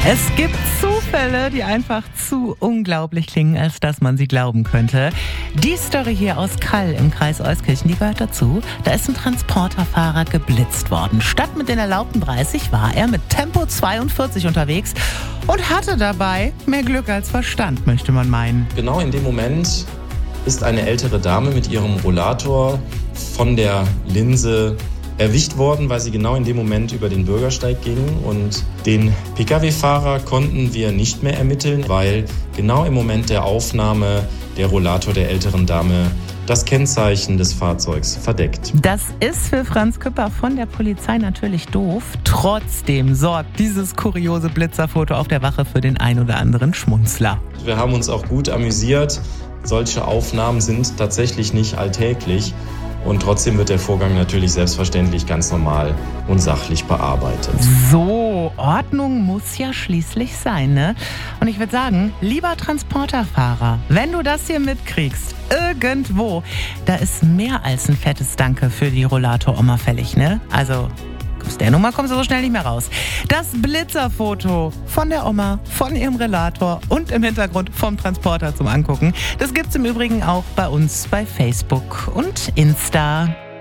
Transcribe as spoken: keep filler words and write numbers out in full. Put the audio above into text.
Es gibt Zufälle, die einfach zu unglaublich klingen, als dass man sie glauben könnte. Die Story hier aus Kall im Kreis Euskirchen, die gehört dazu. Da ist ein Transporterfahrer geblitzt worden. Statt mit den erlaubten dreißig war er mit Tempo zweiundvierzig unterwegs und hatte dabei mehr Glück als Verstand, möchte man meinen. Genau in dem Moment ist eine ältere Dame mit ihrem Rollator von der Linse erwischt worden, weil sie genau in dem Moment über den Bürgersteig ging. Und den Pkw-Fahrer konnten wir nicht mehr ermitteln, weil genau im Moment der Aufnahme der Rollator der älteren Dame das Kennzeichen des Fahrzeugs verdeckt. Das ist für Franz Küpper von der Polizei natürlich doof. Trotzdem sorgt dieses kuriose Blitzerfoto auf der Wache für den ein oder anderen Schmunzler. Wir haben uns auch gut amüsiert. Solche Aufnahmen sind tatsächlich nicht alltäglich. Und trotzdem wird der Vorgang natürlich selbstverständlich ganz normal und sachlich bearbeitet. So, Ordnung muss ja schließlich sein, ne? Und ich würde sagen, lieber Transporterfahrer, wenn du das hier mitkriegst, irgendwo, da ist mehr als ein fettes Danke für die Rollator-Oma fällig, ne? Also aus der Nummer kommst du so schnell nicht mehr raus. Das Blitzerfoto von der Oma, von ihrem Rollator und im Hintergrund vom Transporter zum Angucken, das gibt's im Übrigen auch bei uns bei Facebook und Insta.